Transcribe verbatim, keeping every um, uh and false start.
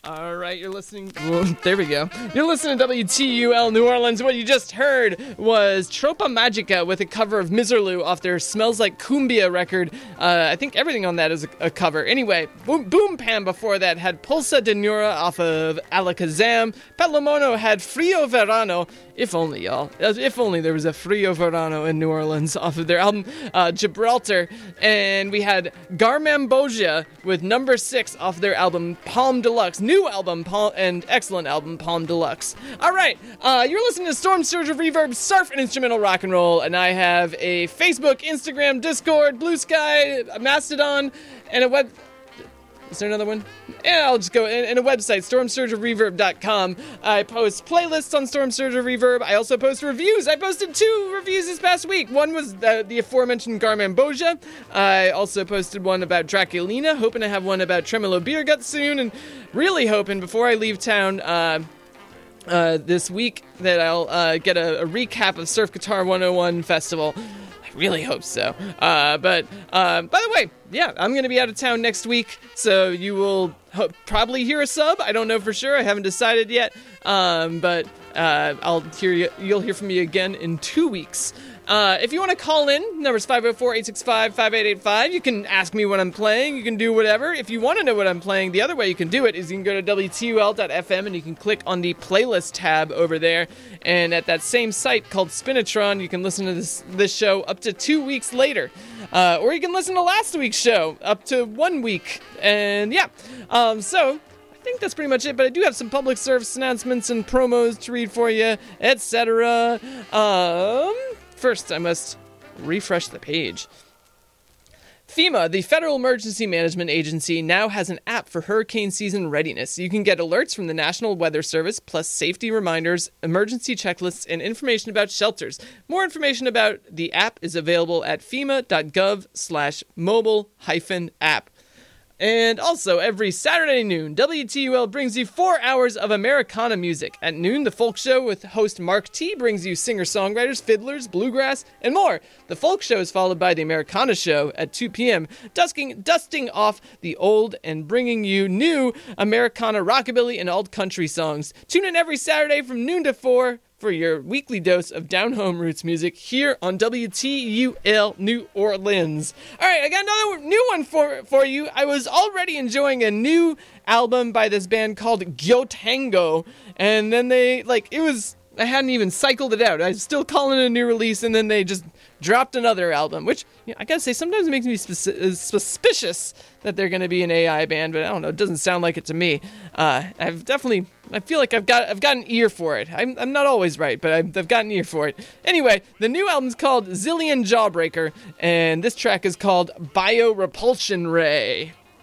All right, you're listening. Well, there we go. You're listening to W T U L New Orleans. What you just heard was Tropa Magica with a cover of Miserlou off their Smells Like Cumbia record. Uh, I think everything on that is a, a cover. Anyway, Boom, Boom Pam before that had Pulsa de Nura off of Alakazam. Palomono had Frio Verano. If only, y'all. If only there was a Frio Verano in New Orleans off of their album uh, Gibraltar. And we had Garmamboja with number six off their album Palm Deluxe. New album, Palm, and excellent album, Palm Deluxe. All right, uh, you're listening to Storm Surge of Reverb, Surf and Instrumental Rock and Roll, and I have a Facebook, Instagram, Discord, Blue Sky, Mastodon, and a web... Is there another one? Yeah, I'll just go. And, and a website, storm surge of reverb dot com. I post playlists on Storm Surge of Reverb. I also post reviews. I posted two reviews this past week. One was the, the aforementioned Garmamboja. I also posted one about Draculina, hoping to have one about Tremolo Beer Gut soon, and really hoping before I leave town uh, uh, this week that I'll uh, get a, a recap of Surf Guitar one oh one Festival. Really hope so. Uh, but, uh, by the way, yeah, I'm going to be out of town next week, so you will ho- probably hear a sub. I don't know for sure. I haven't decided yet. Um, but uh, I'll hear you. You'll hear from me again in two weeks. Uh, if you want to call in, number's five oh four, eight six five, five eight eight five. You can ask me what I'm playing. You can do whatever. If you want to know what I'm playing, the other way you can do it is you can go to W T U L dot F M and you can click on the playlist tab over there. And at that same site called Spinatron, you can listen to this, this show up to two weeks later. Uh, or you can listen to last week's show up to one week. And yeah, um, so... I think that's pretty much it, but I do have some public service announcements and promos to read for you, et cetera. Um, first, I must refresh the page. FEMA, the Federal Emergency Management Agency, now has an app for hurricane season readiness. You can get alerts from the National Weather Service, plus safety reminders, emergency checklists, and information about shelters. More information about the app is available at fema.gov slash mobile hyphen app. And also, every Saturday noon, W T U L brings you four hours of Americana music. At noon, the Folk Show with host Mark T brings you singer-songwriters, fiddlers, bluegrass, and more. The Folk Show is followed by the Americana Show at two p.m., dusting, dusting off the old and bringing you new Americana rockabilly and alt country songs. Tune in every Saturday from noon to four for your weekly dose of down-home roots music here on W T U L New Orleans. All right, I got another new one for for you. I was already enjoying a new album by this band called Gyotango, and then they, like, it was, I hadn't even cycled it out. I was still calling it a new release, and then they just dropped another album, which, you know, I gotta say, sometimes it makes me speci- suspicious that they're gonna be an A I band, but I don't know, it doesn't sound like it to me. Uh, I've definitely, I feel like I've got, I've got an ear for it. I'm, I'm not always right, but I've, I've got an ear for it. Anyway, the new album's called Zillion Jawbreaker, and this track is called Biorepulsion Ray.